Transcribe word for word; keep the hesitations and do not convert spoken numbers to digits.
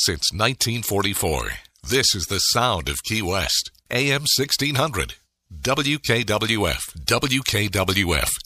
since nineteen forty-four. This is the sound of Key West. A M sixteen hundred. W K W F. W K W F.